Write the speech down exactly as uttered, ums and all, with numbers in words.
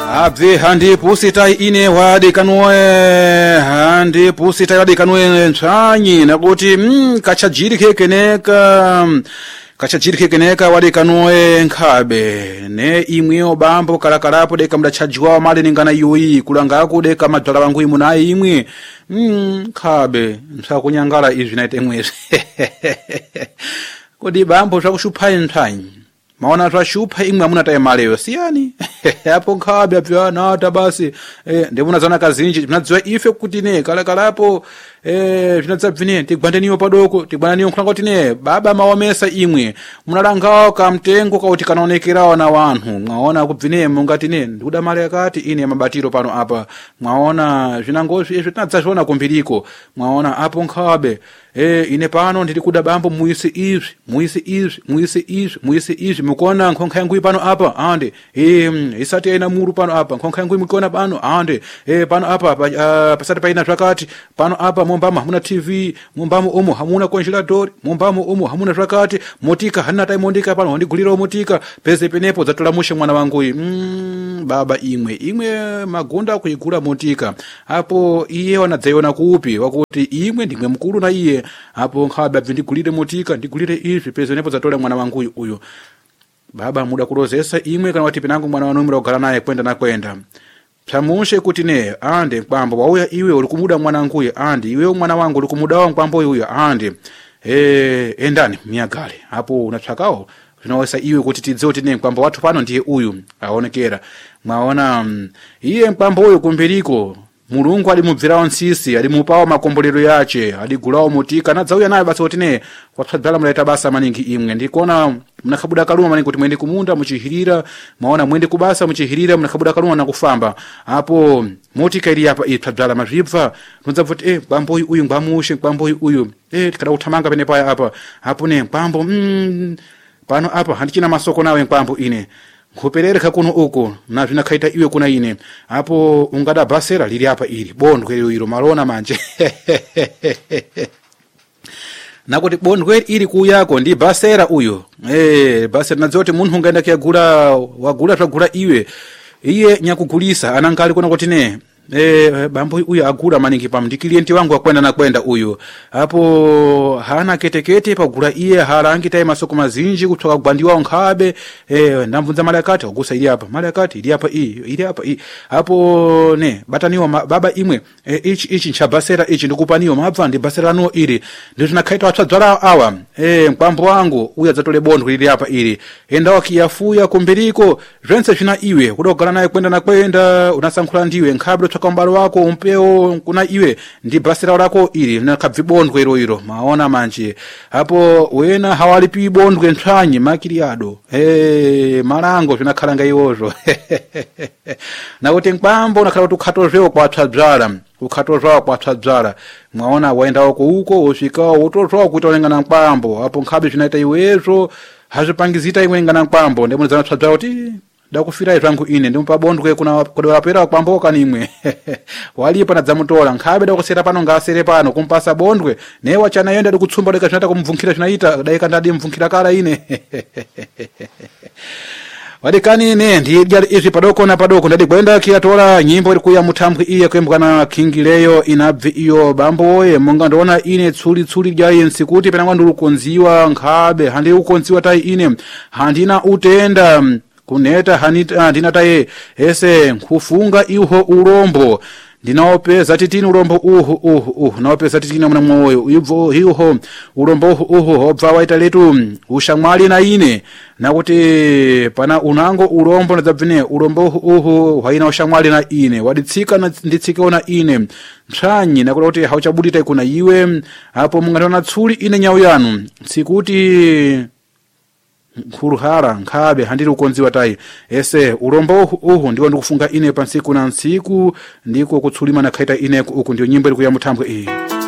abve handi pusitai ine wadi kanwe handi pusitai wadi kanwe ntsanyi nakuti mm, kachajirike keneka kachajirike keneka wadi kanwe nkhabe ne imweyo bambo kalakalapo deka mdachajiwa mali ningana yui kulangako deka madwala wangu imuna imwe mm, nkhabe msakunyangala izvi naite mwezi kodi bambo zvakushupha ntsanyi maona twashupa imwe amuna taye maleyo siyani hapo nkhabe apya nata basi eh ndibona zana kazinji tinadziwa ife kuti ne kala kalapo eh tinadzabvine tigwandeniyo padoko tigwananiyo nkhanga kuti ne baba mawamesa imwe munalangawo kamtengo kauti kanaonekerawo na wanthu mwaona kubvine mungati ne ndikuda mali yakati ine mabatiro pano apa mwaona zvinangozi izvi tinadzazviona kumbiriko mwaona apo nkhabe eh ine pano ndiri kuda bambo muisi izvi muisi izvi muisi izvi muisi izvi mukona nkonkha yangu pano apa ande eh isati ina muru pano apa nkonkha yangu mukona pano ande eh pano apa pa, uh, pasati paina zvakati pano apa mumbamo hamuna T V mumbamo omo hamuna konjelatori mumbamo omo hamuna zvakati motika hana tai mondika pano ndigulira motika pese penepo dzatola mushe mwana wangu mm, baba imwe imwe magonda kuigura motika hapo iye wanadzaiona kuupi wakuti imwe ndimwe mkulu na iye hapo nkhabe ndigulire motika ndigulire izvi pese nepo dzatola mwana wangu uyo baba muda kurozesa imwe kana wati pinangu mwana wanumira ogara naye kwenda na kwenda psamushe kuti ne ande kwambo wauya iwe uri kumuda mwana nguye ande iwe mwana wangu uri kumuda wa kwambo uyo ande eh endani miyagale hapo unatsvakawo zvinawesa iwe kuti tidziwe kuti ne kwambo wathu pano ndiye uyu aonekera mwaona um, iye kwambo uyo kumbiriko mulungu ali mubvirawo nsisi ali mupawo makombolero yache ali gulawo motika nadzauya naye basa kuti ne kwapsadzala mulaita basa maningi imwe ndikona mnakhabuda kaluma maningi kuti mwende kumunda muchihirira maona mwende kubasa muchihirira mnakhabuda kaluma na kufamba hapo motika ili hapa ipsadzala mazvibva nonzabva kuti eh kwambo uyu ngwamushe kwambo uyu eh tikada kuthamanga pene paya apa hapo ne kwambo mm, pano apa handichina masoko nawe kwambo ine kuperereka kuno uko na zvinakaita iwe kuna ine hapo ungada basera lili hapa ili bondwe ilo malona manje nakuti bondwe ili kuyako ndi basera uyo eh basera nadzoti munhu ungaenda kuyagula wagula zvagula iwe iye nyakugulisa anangali kuna kuti ne eh bambo uyu agula maningi pam ndi client wangu akwenda na kwenda uyu hapo hana ketekete pagula iye harangi tai masoko mazinji kutoka kugwandiwa nkhabe eh ndamvunza mali yakati wagusa ili hapa mali yakati ili hapa iyi ili hapa iyi hapo ne bataniwa baba imwe eh, ichi ichi nchabasera ichi ndikupaniwa mabva ndi basera no ili ndi zinakhaita watsadzala awa eh mkwambo wangu uya dzatole bondwe ili hapa ili enda wakiyafuya kumbiriko zvense zvina iwe kudogala naye kwenda na kwenda unasankhula ndiwe nkhabe kwambalo wako umpeo kuna iwe ndi basira lako ili nakabvi bondwe ilo ilo maona manje hapo wena hawalipi bondwe ntsanyi makiriado eh malango zvinakhalanga iwozo na kuti nkwambo nakhala kuti ukhatozvewo kwatsadzala ukhatozvawo kwatsadzala mwaona waenda wako uko usvikawo utozvawo kuti unengana nkwambo hapo nkhabe zvinaita iwezo hazvipangizita imwe ngana nkwambo ndimo dzanatsadzala kuti dakufira izvangu ine ndimupa bondwe kuna kodorapera kwamboka nimwe walipa na dzamutola nkhabe dakusera pano ngasere pano kumpasa bondwe ne wachana yenda dikutsumba deka chinata kumvunkhira chinaita daika ndadi mvunkhira kala ine wadikani ne ndiyali izvi padoko na padoko ndadi kwenda kiyatola nyimbo iri kuya muthambwe iye kwembwana kingileyo inabvi iyo bambo oye munga ndona ine tsuli tsuli lyaye nsikuti penangwa ndirukonziwa nkhabe handi ukonziwa tai ine handina utenda kuneta hanita ndinataye ese kufunga iho urombo ndinaopeza titini urombo uhu uhu uhu naopeza titini mwana moyo ibvo hiho urombo uhu hobva waita letu ushamwali na ine nakuti pana unango urombo nadzabvine urombo uhu haina ushamwali na ine waditsika na nditsika na ine mtsanyi nakuti hauchabudita kuna iwe hapo mungatona tsuli ine nyau yanu sikuti kuruhara nkhabe handiri ukonziwa tai ese urombo uhu ndiwo ndikufunga ine pansiku na nsiku ndiko kutsulima na khaita ine uku ndiyo nyimbo iri kuya muthambwe iyi.